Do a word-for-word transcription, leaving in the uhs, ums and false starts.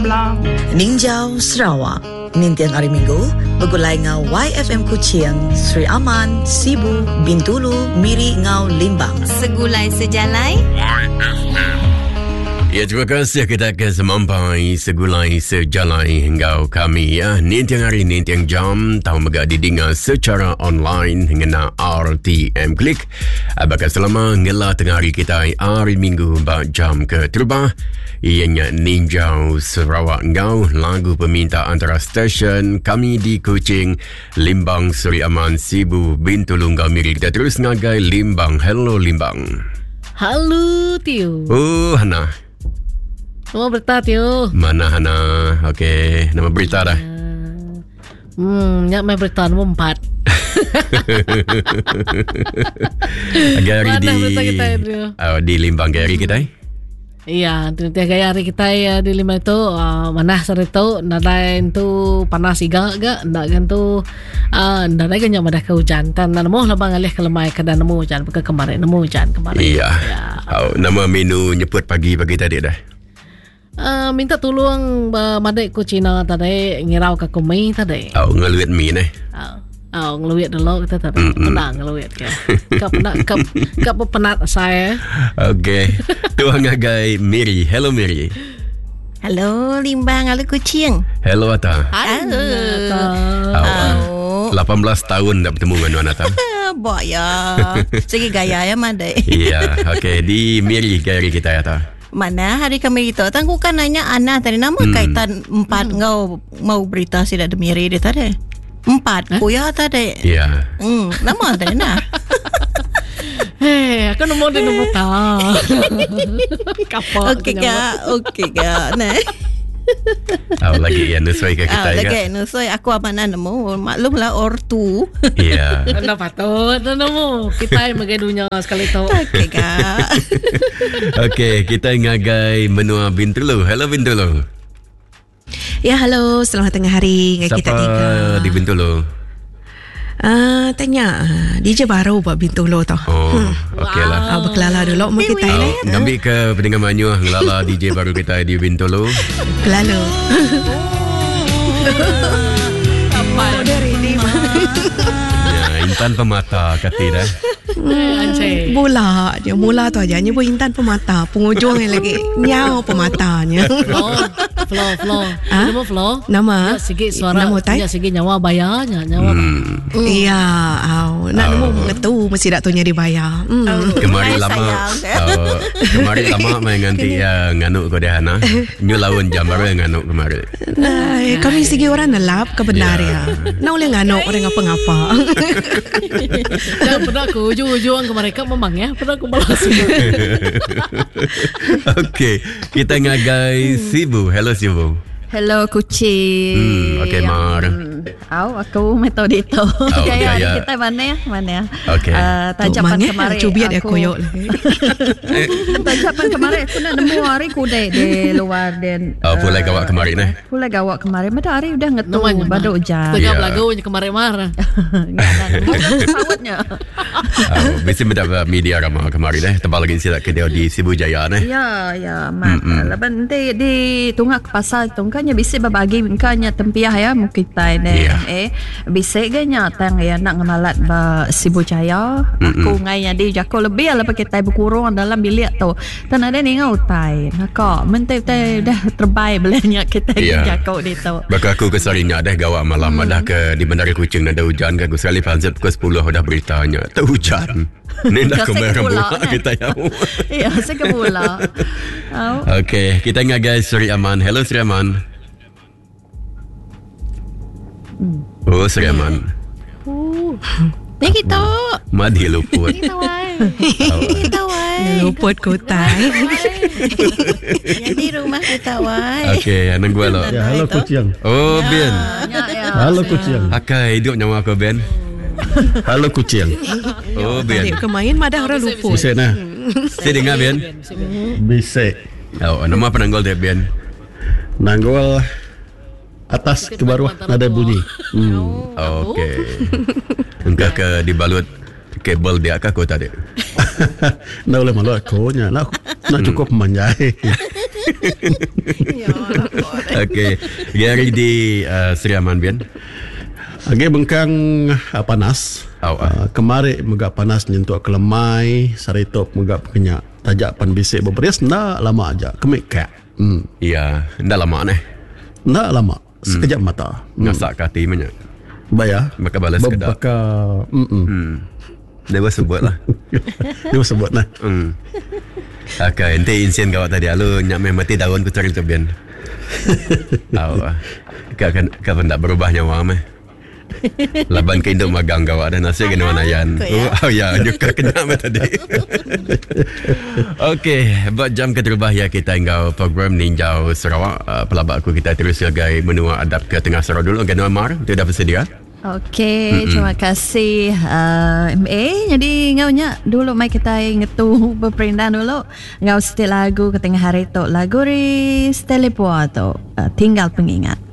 Blang. Ninjau Sarawak. Nintian hari Minggu, bergulai ngau Y F M Kuching, Sri Aman, Sibu, Bintulu, Miri ngau Limbang. Segulai sejalai Y F M. Ya, terima kasih kita akan semampai segulai sejalai hingga kami ya. Nintiang hari, nintiang jam, tahu megak didengar secara online hingga R T M Klik. Abang selama ngela tengah hari kita hari Minggu bak jam ke terbah. Ianya Ninjau Sarawak ngau lagu peminta antara stesen kami di Kuching, Limbang, Seri Aman, Sibu, Bintulu, Miri. Kita terus ngagai Limbang. Hello Limbang. Halo Tio. Oh Hana. Nama berita Tio. Mana Hana? Okey, nama berita dah. Hmm, nyak main berita nombor empat. Gary Mana di berita kita Tio? Oh, di Limbang Gary kita. Iya, tiap gaya hari kita ya di lima itu uh, mana sore itu nadain tu panas iga ga ndak kan tu uh, ndak kan nyama dah hujan tan namo labang alih kelemai ke dan namo hujan ke kemarin namo hujan kemarin. Iya. Ya. Oh, nama menu nyebut pagi-pagi tadi dah. Uh, minta tolong uh, madai ku Cina tadi ngirau ke kumi tadi. Oh, ngeluit mi nih. Uh, Oh, ngeluit dulu kita tadi. Mm-mm. Pernah ngeluit ke? Kau pernah, kau, kau penat saya. Okey. Tuan ngagai Miri. Hello Miri. Halo Limbang, halo Kuching. Hello Ata. Halo. Oh, lapan belas tahun dah bertemu dengan Ata. Bok ya. Segi gaya ya madai. Iya, okey. Di Miri Gary kita Ata. Mana hari kami itu? Tangku kan nanya Ana tadi nama hmm. kaitan empat hmm. ngau mau berita tidak ada Miri dia tadi. Empat eh? Kuya tadi. Ya. Hmm, nama tadi nah. Hei, aku nombor dia nombor tak. Kapal. Okey ga, okey ga. Nah. Oh, lagi yang nusoi ke kita oh, ya. Lagi nusoi aku apa nak nemu? Maklumlah ortu. Iya. Anda patut nemu. Kita yang magai dunia sekali tu. Okey ga. Okey, kita ngagai menua Bintulu. Hello Bintulu. Ya, halo. Selamat tengah hari dengan kita tiga. Siapa di Bintulu? Uh, tanya D J baru buat Bintulu tu. Oh, hmm. okey lah. Uh, berkelala dulu mau kita oh, ni. Ngambil ke pendengar Manyuh ngelala D J baru kita di Bintulu. Kelala. Apa dari ni? Ya, Intan Pemata kata dah. Hmm, bola dia mula tu aja nyebut Intan Pemata, penghujungnya lagi Nyau Pematanya. Oh, flow flow. Ha? Nama flow. Nama ya, sikit suara. Nama tai. Ya, sikit nyawa bayarnya, nyawa. Hmm. Iya, au. Nak nemu mengetu mesti dak tunya dibayar. Hmm. Oh, kemari lama. Oh, kemari lama main ganti ya nganuk ko dia Hana. Nyu lawan jam baru nganuk kemari. Nah, kami segi orang nelap kebenaran. Nak boleh nganuk orang apa-apa. Jangan pernah aku ujung-ujung ke mereka memang ya. Pernah aku balas. Okey, kita ngagai Sibu. Hello Sibu. Hello Kuching. Hmm, okey Mar. Au, aku metode itu. Oh, gaya gaya. kita mana ya? Mana ya? Okey. Uh, tajapan Tuk, kemarin. Cubiat dia aku- koyok lagi. Tajapan kemarin aku nak nemu hari kudai di luar dan. Oh, pulai gawak kemarin eh. Pulai gawak kemarin. Pada hari udah ngetu. Namanya Badu hujan. Tengah Ya. lagunya kemarin marah. Enggak ada. Sawatnya. Oh, mesti mendapat media ramah kemarin eh. Tebal lagi silap ke dia di Sibu Jaya eh. Ya, ya, mak. Lepas nanti di tunggak ke pasar tungkanya bisa berbagi mengkanya tempiah ya mukitai ne. Ya. Eh, bisa ganya tang ya nak ngemalat ba Sibu Jaya. Aku ngainya di jako lebih lah pakai tai berkurung dalam bilik tu. Dan ada ni ngau tai. Nak mentai tai dah terbaik belanya kita Ya. jako di tu. Baka aku kesarinya dah gawak malam hmm. dah ke di Bandar Kuching ada hujan kan aku sekali panzat pukul sepuluh dah beritanya tak hujan. Ni dah Saya kemerah pula, pula eh. kita yang. Ya, saya pula. Oh. Okey, kita ngagai Sri Aman. Hello Sri Aman. Oh Sri Aman. Ni kita. Madi luput. Kita wai. Kita wai. Luput kotai. Yang di rumah kita wai. Okey, anang gua lo. Ya, halo Kuching. Oh Ben. Ya, ya. Halo Kuching. Akai hidup nyawa aku Ben. Halo Kuching. Oh Ben. Adik kemain madah orang luput. Bisa nah. Saya dengar Ben. Bisa. Oh, nama penanggol dia Ben. Nanggol atas ke bawah ada bunyi. Hmm. Okey. Engkau ke dibalut kabel dia kah kau tadi? Nak boleh malu aku nya. Nak nak cukup manjai. Okey. Gary di uh, Sri Aman Bian. Agi bengkang uh, panas. Au ah. Uh, kemari megak panas nyentuh kelemai, saritop megak kenyak. Tajak pan bisik beberes ndak lama aja. Kemik kak. Hmm. Iya, ndak lama neh. Ndak lama. Sekejap mata. Ngasak kati banyak. Bayar. Maka balas kedap. Baka mm Hmm. Dia sebut lah. Dia sebut nah. Hmm. Okay, nanti insiden kawat tadi alu nyak meh mati daun ku cari tebian. Tahu ah. Kau kan kau tak berubah nyawa meh. Laban ke induk magang kawat dan nasi kena wanayan. Oh ya, juga kena meh tadi. Okey, buat jam keterubah ya kita engkau program Ninjau Sarawak. Uh, pelabak aku kita terus sebagai menua adab ke tengah Sarawak dulu. Ganu Amar, tu dah bersedia? Okey, mm-hmm. terima kasih uh, M A. Jadi ngaunya dulu mai kita ngetu berperindah dulu. Ngau setel lagu ke tengah hari tu. Lagu ri Stelepo tu uh, Tinggal Pengingat.